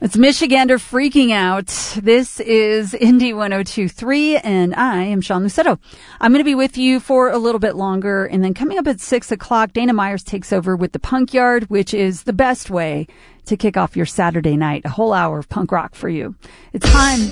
It's Michigander freaking out. This is Indy 102.3, and I am Sean Lucetto. I'm going to be with you for a little bit longer, and then coming up at 6 o'clock, Dana Myers takes over with the Punk Yard, which is the best way to kick off your Saturday night. A whole hour of punk rock for you. It's time